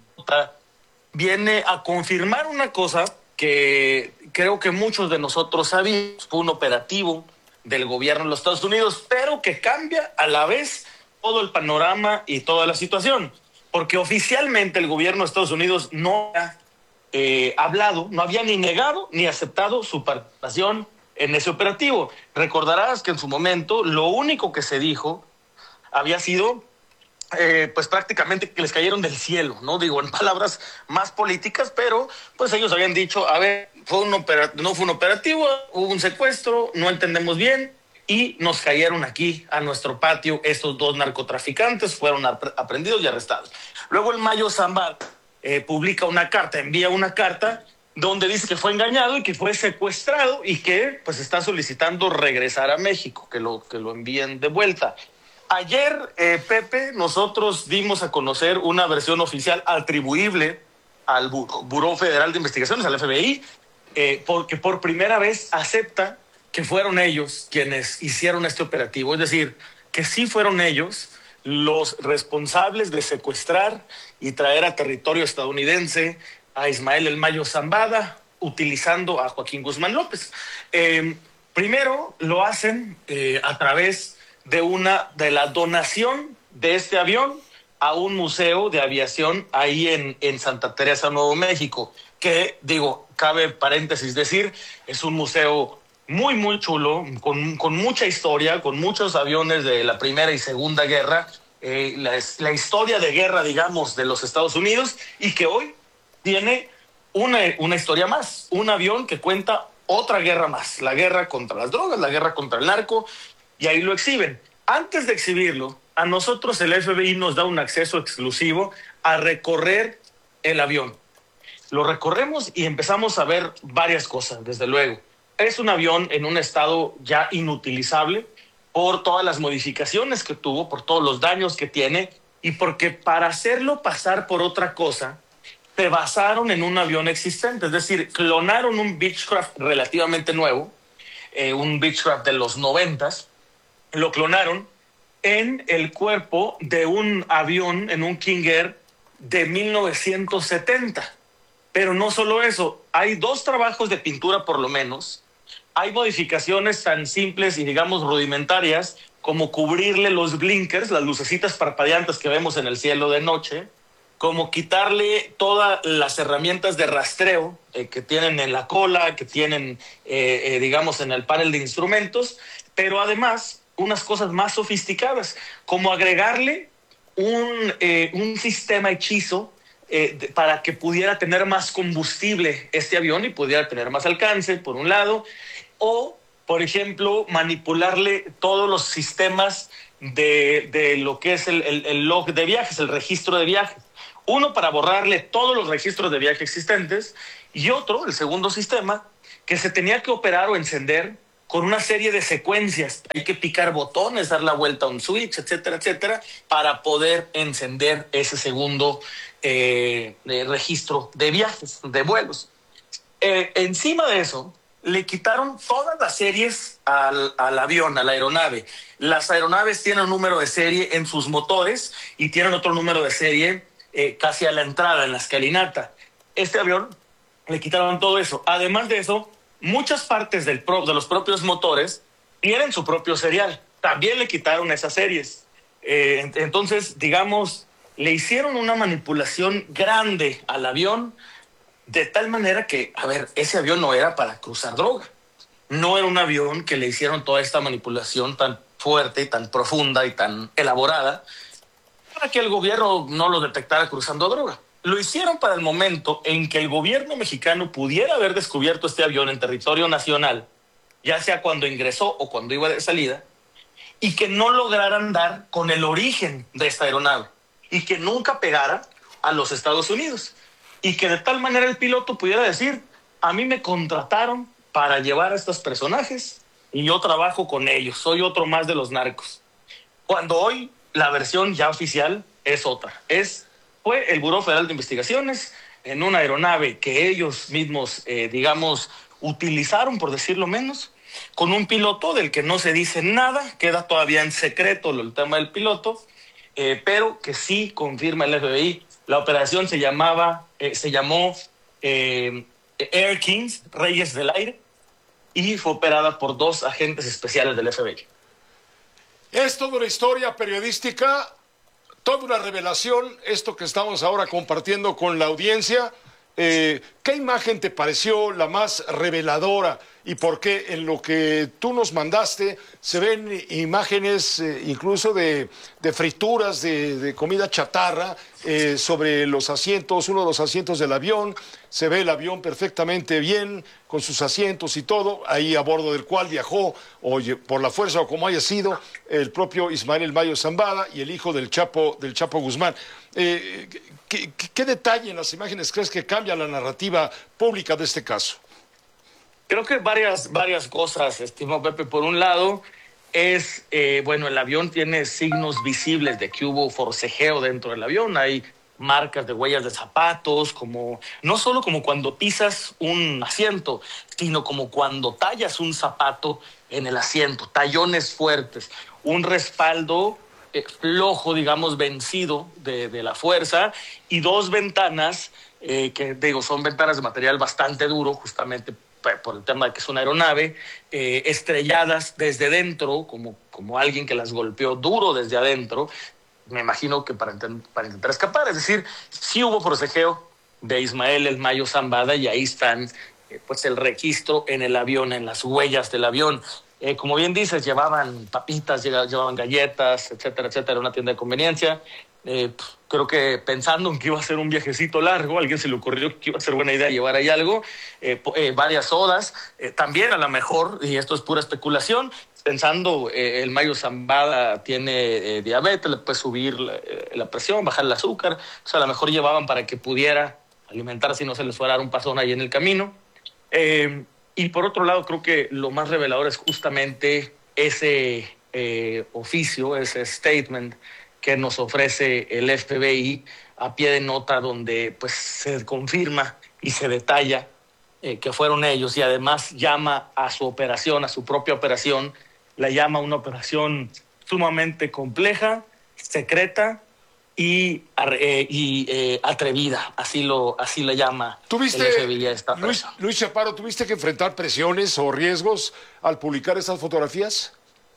Speaker 8: viene a confirmar una cosa que creo que muchos de nosotros sabíamos. Fue un operativo del gobierno de los Estados Unidos, pero que cambia a la vez todo el panorama y toda la situación, porque oficialmente el gobierno de Estados Unidos no ha eh, hablado, no había ni negado ni aceptado su participación en ese operativo. Recordarás que en su momento lo único que se dijo había sido Eh, pues prácticamente que les cayeron del cielo, ¿no? Digo, en palabras más políticas, pero pues ellos habían dicho, a ver, fue un operativo, no fue un operativo, hubo un secuestro, no entendemos bien, y nos cayeron aquí a nuestro patio estos dos narcotraficantes, fueron ap- aprendidos y arrestados. Luego el Mayo Zambada eh, publica una carta, envía una carta donde dice que fue engañado y que fue secuestrado y que pues está solicitando regresar a México, que lo, que lo envíen de vuelta. Ayer, eh, Pepe, nosotros dimos a conocer una versión oficial atribuible al Buró, Buró Federal de Investigaciones, al F B I, eh, porque por primera vez acepta que fueron ellos quienes hicieron este operativo. Es decir, que sí fueron ellos los responsables de secuestrar y traer a territorio estadounidense a Ismael El Mayo Zambada, utilizando a Joaquín Guzmán López. Eh, primero lo hacen eh, a través de una de la donación de este avión a un museo de aviación ahí en, en Santa Teresa, Nuevo México, que, digo, cabe paréntesis decir, es un museo muy, muy chulo, con, con mucha historia, con muchos aviones de la Primera y Segunda Guerra, eh, la, la historia de guerra, digamos, de los Estados Unidos, y que hoy tiene una, una historia más, un avión que cuenta otra guerra más, la guerra contra las drogas, la guerra contra el narco, y ahí lo exhiben. Antes de exhibirlo, a nosotros el F B I nos da un acceso exclusivo a recorrer el avión. Lo recorremos y empezamos a ver varias cosas, desde luego. Es un avión en un estado ya inutilizable por todas las modificaciones que tuvo, por todos los daños que tiene, y porque para hacerlo pasar por otra cosa, se basaron en un avión existente, es decir, clonaron un Beechcraft relativamente nuevo, eh, un Beechcraft de los noventas, lo clonaron en el cuerpo de un avión, en un King Air de mil novecientos setenta. Pero no solo eso, hay dos trabajos de pintura por lo menos, hay modificaciones tan simples y digamos rudimentarias como cubrirle los blinkers, las lucecitas parpadeantes que vemos en el cielo de noche, como quitarle todas las herramientas de rastreo eh, que tienen en la cola, que tienen, eh, eh, digamos, en el panel de instrumentos, pero además unas cosas más sofisticadas, como agregarle un, eh, un sistema hechizo eh, de, para que pudiera tener más combustible este avión y pudiera tener más alcance, por un lado, o, por ejemplo, manipularle todos los sistemas de, de lo que es el, el, el log de viajes, el registro de viajes. Uno para borrarle todos los registros de viaje existentes y otro, el segundo sistema, que se tenía que operar o encender con una serie de secuencias. Hay que picar botones, dar la vuelta a un switch, etcétera, etcétera, para poder encender ese segundo eh, eh, registro de viajes, de vuelos. Eh, encima de eso, le quitaron todas las series al, al avión, a la aeronave. Las aeronaves tienen un número de serie en sus motores y tienen otro número de serie eh, casi a la entrada, en la escalinata. Este avión le quitaron todo eso. Además de eso, muchas partes del pro, de los propios motores tienen su propio serial. También le quitaron esas series. Eh, entonces, digamos, le hicieron una manipulación grande al avión de tal manera que, a ver, ese avión no era para cruzar droga. No era un avión que le hicieron toda esta manipulación tan fuerte, tan profunda y tan elaborada para que el gobierno no lo detectara cruzando droga. Lo hicieron para el momento en que el gobierno mexicano pudiera haber descubierto este avión en territorio nacional, ya sea cuando ingresó o cuando iba de salida, y que no lograran dar con el origen de esta aeronave y que nunca pegara a los Estados Unidos. Y que de tal manera el piloto pudiera decir, a mí me contrataron para llevar a estos personajes y yo trabajo con ellos, soy otro más de los narcos. Cuando hoy la versión ya oficial es otra, es... Fue el Buró Federal de Investigaciones en una aeronave que ellos mismos, eh, digamos, utilizaron, por decirlo menos, con un piloto del que no se dice nada, queda todavía en secreto el tema del piloto, eh, pero que sí confirma el F B I. La operación se llamaba, eh, se llamó eh, Air Kings, Reyes del Aire, y fue operada por dos agentes especiales del F B I.
Speaker 2: Es toda una historia periodística. Toda una revelación, esto que estamos ahora compartiendo con la audiencia. Eh, ¿Qué imagen te pareció la más reveladora y por qué? En lo que tú nos mandaste se ven imágenes eh, incluso de, de frituras, de, de comida chatarra eh, sobre los asientos, uno de los asientos del avión. Se ve el avión perfectamente bien, con sus asientos y todo, ahí a bordo del cual viajó, o por la fuerza o como haya sido, el propio Ismael El Mayo Zambada y el hijo del Chapo, del Chapo Guzmán. Eh, ¿qué, qué, ¿Qué detalle en las imágenes crees que cambia la narrativa pública de este caso?
Speaker 8: Creo que varias, varias cosas, estimado Pepe. Por un lado, es, eh, bueno, el avión tiene signos visibles de que hubo forcejeo dentro del avión. Hay marcas de huellas de zapatos, como no solo como cuando pisas un asiento, sino como cuando tallas un zapato en el asiento, tallones fuertes, un respaldo eh, flojo, digamos, vencido de, de la fuerza, y dos ventanas eh, que, digo, son ventanas de material bastante duro, justamente por el tema de que es una aeronave, eh, estrelladas desde dentro, como, como alguien que las golpeó duro desde adentro, me imagino que para, intent- para intentar escapar. Es decir, sí hubo forcejeo de Ismael El Mayo Zambada y ahí están eh, pues el registro en el avión, en las huellas del avión. Eh, como bien dices, llevaban papitas, llevaban galletas, etcétera, etcétera, una tienda de conveniencia. Eh, pues, creo que pensando en que iba a ser un viajecito largo, a alguien se le ocurrió que iba a ser buena idea llevar ahí algo, eh, eh, varias sodas, eh, también a lo mejor, y esto es pura especulación, pensando eh, el Mayo Zambada tiene eh, diabetes, le puede subir la, eh, la presión, bajar el azúcar, o sea, a lo mejor llevaban para que pudiera alimentarse y no se les fuera a dar un pasón ahí en el camino. Eh, y por otro lado, creo que lo más revelador es justamente ese eh, oficio, ese statement que nos ofrece el F B I a pie de nota, donde pues se confirma y se detalla eh, que fueron ellos, y además llama a su operación, a su propia operación, la llama una operación sumamente compleja, secreta y, eh, y eh, atrevida, así lo así le llama
Speaker 2: ¿Tuviste,
Speaker 8: el F B I a esta
Speaker 2: Luis, Luis Chaparro, ¿tuviste que enfrentar presiones o riesgos al publicar estas fotografías?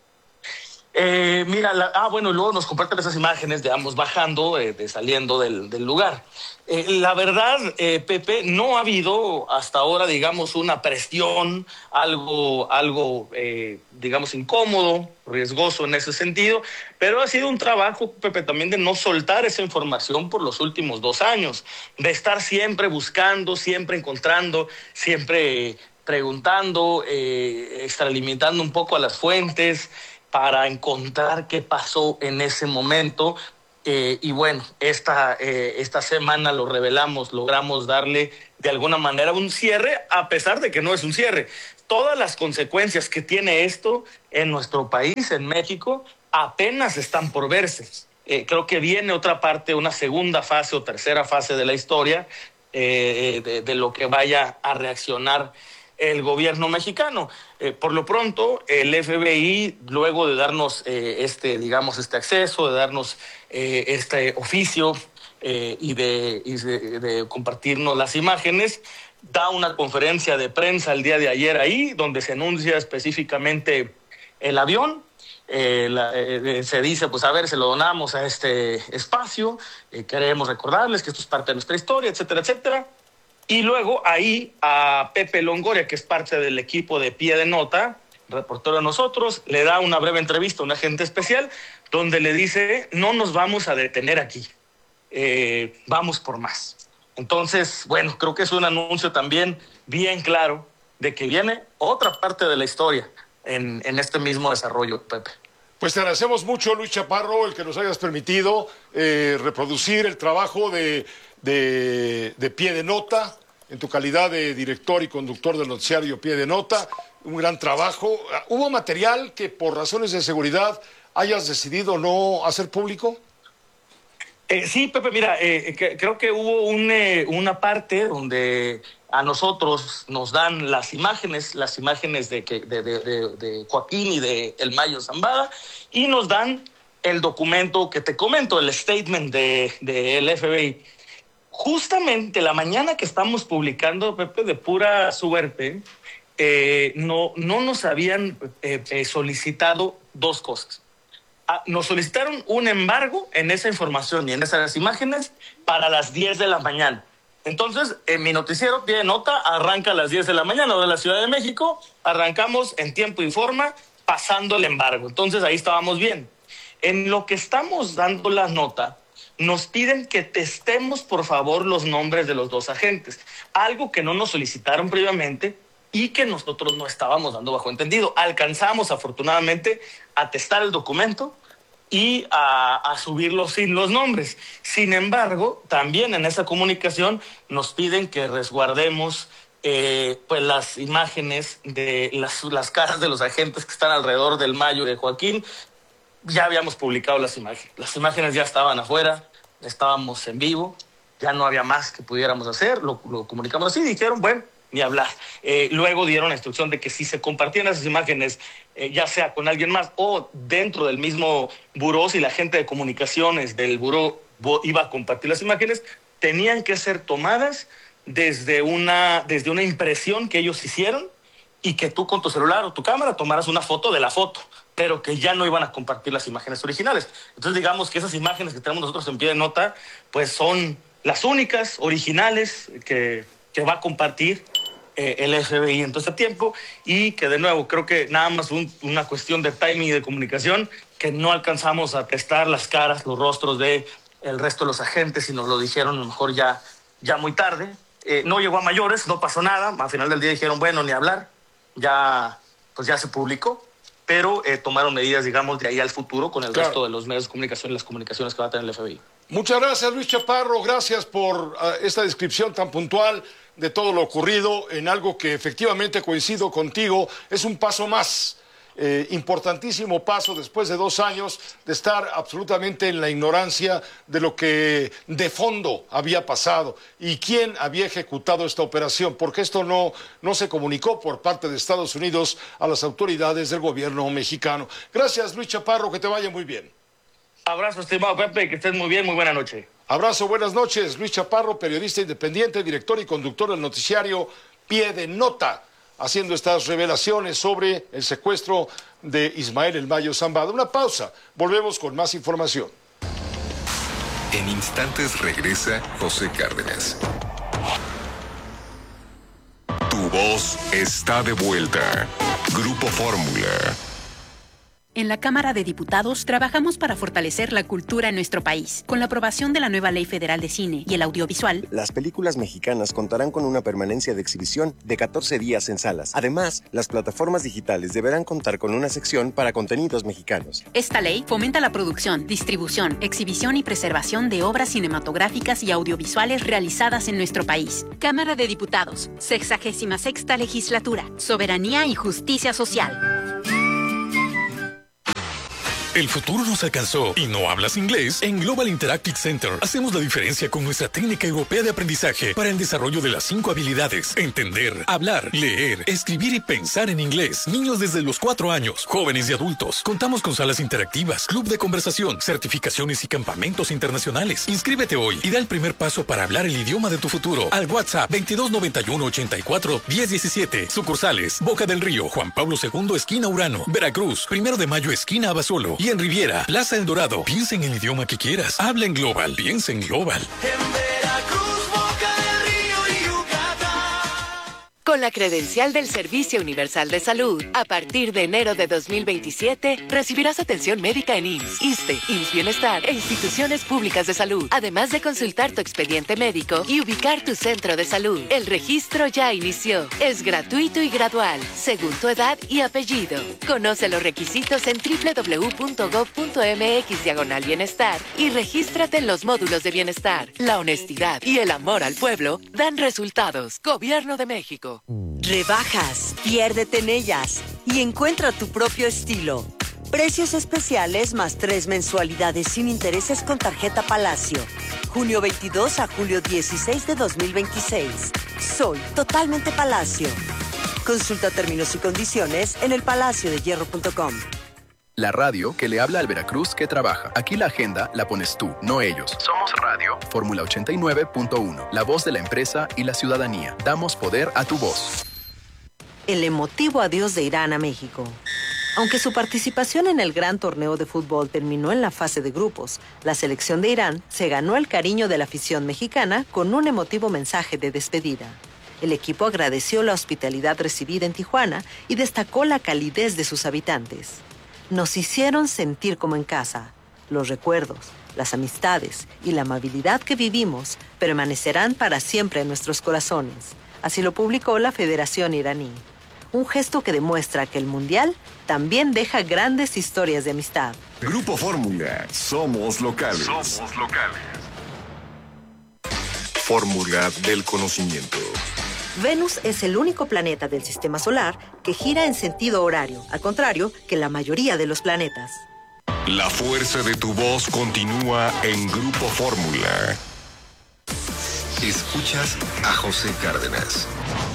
Speaker 8: Eh, mira, la, ah, bueno, luego nos comparten esas imágenes de ambos bajando, eh, de saliendo del, del lugar. Eh, la verdad, eh, Pepe, no ha habido hasta ahora, digamos, una presión, algo, algo eh, digamos, incómodo, riesgoso en ese sentido, pero ha sido un trabajo, Pepe, también de no soltar esa información por los últimos dos años, de estar siempre buscando, siempre encontrando, siempre preguntando, eh, extralimitando un poco a las fuentes, para encontrar qué pasó en ese momento. Eh, y bueno, esta, eh, esta semana lo revelamos, logramos darle de alguna manera un cierre, a pesar de que no es un cierre. Todas las consecuencias que tiene esto en nuestro país, en México, apenas están por verse. Eh, creo que viene otra parte, una segunda fase o tercera fase de la historia, eh, de, de lo que vaya a reaccionar el gobierno mexicano. Eh, por lo pronto, el F B I, luego de darnos eh, este, digamos, este acceso, de darnos eh, este oficio eh, y, de, y de, de compartirnos las imágenes, da una conferencia de prensa el día de ayer ahí, donde se anuncia específicamente el avión. Eh, la, eh, se dice, pues a ver, se lo donamos a este espacio, eh, queremos recordarles que esto es parte de nuestra historia, etcétera, etcétera. Y luego ahí a Pepe Longoria, que es parte del equipo de Pie de Nota, reportero de nosotros, le da una breve entrevista a un agente especial donde le dice, no nos vamos a detener aquí, eh, vamos por más. Entonces, bueno, creo que es un anuncio también bien claro de que viene otra parte de la historia en, en este mismo desarrollo, Pepe.
Speaker 2: Pues te agradecemos mucho, Luis Chaparro, el que nos hayas permitido eh, reproducir el trabajo de... De, de Pie de Nota, en tu calidad de director y conductor del noticiario Pie de Nota, un gran trabajo. ¿Hubo material que por razones de seguridad hayas decidido no hacer público?
Speaker 8: Eh, sí, Pepe, mira, eh, que, creo que hubo un, eh, una parte donde a nosotros nos dan las imágenes, las imágenes de, que, de, de, de, de Joaquín y de El Mayo Zambada, y nos dan el documento que te comento, el statement de, de el F B I. Justamente la mañana que estamos publicando, Pepe, de pura suerte, eh, no, no nos habían eh, eh, solicitado dos cosas. Ah, nos solicitaron un embargo en esa información y en esas imágenes para las diez de la mañana. Entonces, en mi noticiero Pie de Nota arranca a las diez de la mañana de la Ciudad de México, arrancamos en tiempo y forma pasando el embargo. Entonces, ahí estábamos bien. En lo que estamos dando la nota, nos piden que testemos, por favor, los nombres de los dos agentes, algo que no nos solicitaron previamente y que nosotros no estábamos dando bajo entendido. Alcanzamos, afortunadamente, a testar el documento y a, a subirlo sin los nombres. Sin embargo, también en esa comunicación nos piden que resguardemos eh, pues las imágenes de las, las caras de los agentes que están alrededor del Mayo y de Joaquín. Ya habíamos publicado las imágenes. Las imágenes ya estaban afuera, estábamos en vivo, ya no había más que pudiéramos hacer, lo, lo comunicamos así, dijeron, bueno, ni hablar. Eh, luego dieron la instrucción de que si se compartían esas imágenes, eh, ya sea con alguien más o dentro del mismo buró, si la gente de comunicaciones del buró iba a compartir las imágenes, tenían que ser tomadas desde una, desde una impresión que ellos hicieron y que tú con tu celular o tu cámara tomaras una foto de la foto, pero que ya no iban a compartir las imágenes originales. Entonces, digamos que esas imágenes que tenemos nosotros en Pie de Nota, pues son las únicas originales que, que va a compartir eh, el F B I en todo este tiempo, y que, de nuevo, creo que nada más un, una cuestión de timing y de comunicación, que no alcanzamos a testar las caras, los rostros de el resto de los agentes, y nos lo dijeron a lo mejor ya, ya muy tarde. Eh, no llegó a mayores, no pasó nada. Al final del día dijeron, bueno, ni hablar, ya, pues ya se publicó. Pero eh, tomaron medidas, digamos, de ahí al futuro con el claro. resto de los medios de comunicación y las comunicaciones que va a tener el F B I.
Speaker 2: Muchas gracias, Luis Chaparro. Gracias por uh, esta descripción tan puntual de todo lo ocurrido en algo que efectivamente, coincido contigo, es un paso más. Eh, importantísimo paso después de dos años de estar absolutamente en la ignorancia de lo que de fondo había pasado y quién había ejecutado esta operación, porque esto no, no se comunicó por parte de Estados Unidos a las autoridades del gobierno mexicano. Gracias, Luis Chaparro, que te vaya muy bien.
Speaker 8: Abrazo, estimado Pepe, que estés muy bien, muy buena noche.
Speaker 2: Abrazo, buenas noches. Luis Chaparro, periodista independiente, director y conductor del noticiario Pie de Nota, haciendo estas revelaciones sobre el secuestro de Ismael El Mayo Zambada. Una pausa, volvemos con más información.
Speaker 6: En instantes regresa José Cárdenas. Tu voz está de vuelta. Grupo Fórmula.
Speaker 9: En la Cámara de Diputados trabajamos para fortalecer la cultura en nuestro país. Con la aprobación de la nueva Ley Federal de Cine y el audiovisual,
Speaker 10: las películas mexicanas contarán con una permanencia de exhibición de catorce días en salas. Además, las plataformas digitales deberán contar con una sección para contenidos mexicanos.
Speaker 9: Esta ley fomenta la producción, distribución, exhibición y preservación de obras cinematográficas y audiovisuales realizadas en nuestro país. Cámara de Diputados, sexagésima sexta legislatura, soberanía y justicia social.
Speaker 11: El futuro nos alcanzó y no hablas inglés. En Global Interactive Center hacemos la diferencia con nuestra técnica europea de aprendizaje para el desarrollo de las cinco habilidades: entender, hablar, leer, escribir y pensar en inglés. Niños desde los cuatro años, jóvenes y adultos. Contamos con salas interactivas, club de conversación, certificaciones y campamentos internacionales. Inscríbete hoy y da el primer paso para hablar el idioma de tu futuro al WhatsApp veintidós noventa y uno ochenta y cuatro diez diecisiete. Sucursales: Boca del Río, Juan Pablo segundo, esquina Urano; Veracruz, Primero de Mayo, esquina Abasolo; y en Riviera, Plaza El Dorado. Piensa en el idioma que quieras. Habla en Global. Piensa en Global.
Speaker 12: Con la credencial del Servicio Universal de Salud, a partir de enero de dos mil veintisiete, recibirás atención médica en I M S S, ISSSTE, I M S S Bienestar e instituciones públicas de salud, además de consultar tu expediente médico y ubicar tu centro de salud. El registro ya inició. Es gratuito y gradual, según tu edad y apellido. Conoce los requisitos en doble u doble u doble u punto gob punto eme equis diagonal bienestar y regístrate en los módulos de bienestar. La honestidad y el amor al pueblo dan resultados. Gobierno de México.
Speaker 15: Rebajas, piérdete en ellas y encuentra tu propio estilo. Precios especiales más tres mensualidades sin intereses con tarjeta Palacio. junio veintidós a julio dieciséis de dos mil veintiséis. Soy totalmente Palacio. Consulta términos y condiciones en el palacio de hierro punto com.
Speaker 4: La radio que le habla al Veracruz que trabaja. Aquí la agenda la pones tú, no ellos. Somos Radio Fórmula ochenta y nueve punto uno, la voz de la empresa y la ciudadanía. Damos poder a tu voz.
Speaker 16: El emotivo adiós de Irán a México. Aunque su participación en el gran torneo de fútbol terminó en la fase de grupos, la selección de Irán se ganó el cariño de la afición mexicana con un emotivo mensaje de despedida. El equipo agradeció la hospitalidad recibida en Tijuana y destacó la calidez de sus habitantes. Nos hicieron sentir como en casa. Los recuerdos, las amistades y la amabilidad que vivimos permanecerán para siempre en nuestros corazones. Así lo publicó la Federación Iraní. Un gesto que demuestra que el Mundial también deja grandes historias de amistad.
Speaker 6: Grupo Fórmula. Somos locales.
Speaker 18: Somos locales.
Speaker 6: Fórmula del conocimiento.
Speaker 16: Venus es el único planeta del sistema solar que gira en sentido horario, al contrario que la mayoría de los planetas.
Speaker 6: La fuerza de tu voz continúa en Grupo Fórmula. Escuchas a José Cárdenas.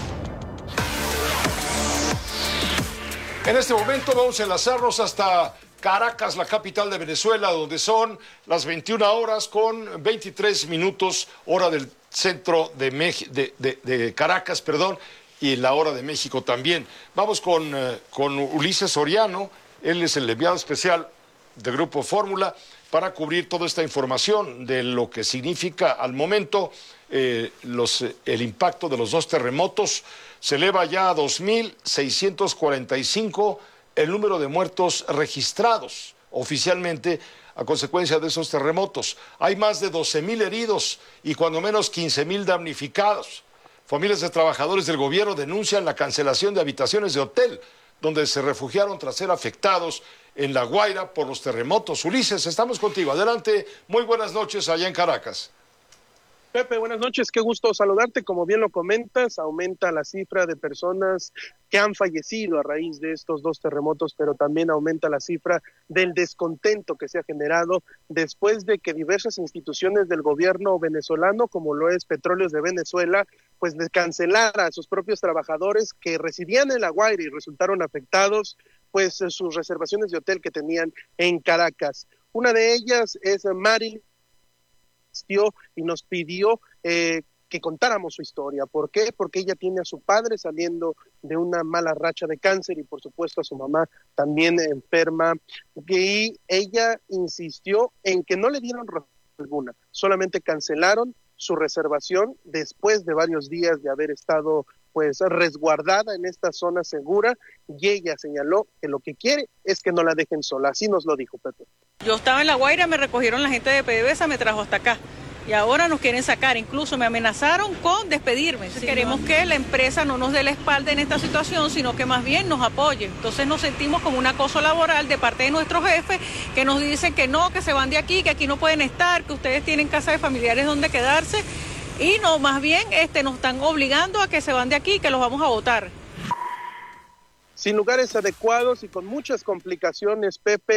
Speaker 2: En este momento vamos a enlazarnos hasta Caracas, la capital de Venezuela, donde son las veintiuna horas con veintitrés minutos, hora del centro de, Mex- de, de, de Caracas, perdón, y la hora de México también. Vamos con, uh, con Ulises Soriano, él es el enviado especial de Grupo Fórmula para cubrir toda esta información de lo que significa al momento eh, los, eh, el impacto de los dos terremotos. Se eleva ya a dos mil seiscientos cuarenta y cinco el número de muertos registrados oficialmente a consecuencia de esos terremotos. Hay más de doce mil heridos y cuando menos quince mil damnificados. Familias de trabajadores del gobierno denuncian la cancelación de habitaciones de hotel donde se refugiaron tras ser afectados en La Guaira por los terremotos. Ulises, estamos contigo. Adelante. Muy buenas noches allá en Caracas.
Speaker 13: Pepe, buenas noches, qué gusto saludarte. Como bien lo comentas, aumenta la cifra de personas que han fallecido a raíz de estos dos terremotos, pero también aumenta la cifra del descontento que se ha generado después de que diversas instituciones del gobierno venezolano, como lo es Petróleos de Venezuela, pues cancelara a sus propios trabajadores que residían en La Guaira y resultaron afectados, pues sus reservaciones de hotel que tenían en Caracas. Una de ellas es Marilyn, y nos pidió eh, que contáramos su historia. ¿Por qué? Porque ella tiene a su padre saliendo de una mala racha de cáncer y por supuesto a su mamá también enferma, y ella insistió en que no le dieron razón alguna, solamente cancelaron su reservación después de varios días de haber estado pues resguardada en esta zona segura, y ella señaló que lo que quiere es que no la dejen sola. Así nos lo dijo Pepe.
Speaker 14: Yo estaba en La Guaira, me recogieron la gente de PDVSA, me trajo hasta acá. Y ahora nos quieren sacar, incluso me amenazaron con despedirme. Sí, Queremos no. que la empresa no nos dé la espalda en esta situación, sino que más bien nos apoye. Entonces nos sentimos como un acoso laboral de parte de nuestros jefes, que nos dicen que no, que se van de aquí, que aquí no pueden estar, que ustedes tienen casa de familiares donde quedarse. Y no, más bien este, nos están obligando a que se van de aquí, que los vamos a votar.
Speaker 13: Sin lugares adecuados y con muchas complicaciones, Pepe.